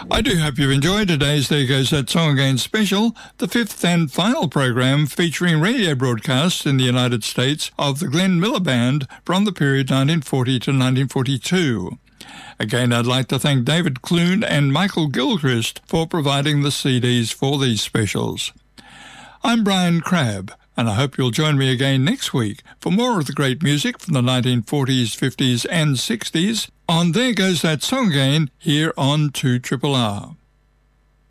I do hope you've enjoyed today's There Goes That Song Again special, the fifth and final program featuring radio broadcasts in the United States of the Glenn Miller Band from the period 1940 to 1942. Again, I'd like to thank David Clune and Michael Gilchrist for providing the CDs for these specials. I'm Brian Crabb, and I hope you'll join me again next week for more of the great music from the 1940s, 50s and 60s on There Goes That Song Again here on 2RRR.